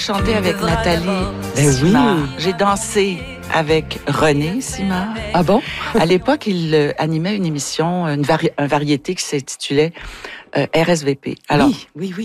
Chanté avec Nathalie Ben Simard. oui. J'ai dansé avec René Simard. Ah bon? À l'époque, il animait une émission, un variété qui s'intitulait RSVP. Alors, Oui.